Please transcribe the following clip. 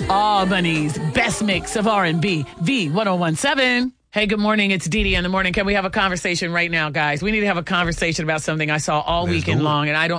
Albany's best mix of R&B, V1017. Hey, good morning. It's Dee Dee in the morning. Can we have a conversation right now, guys? We need to have a conversation about something I saw all weekend long, and I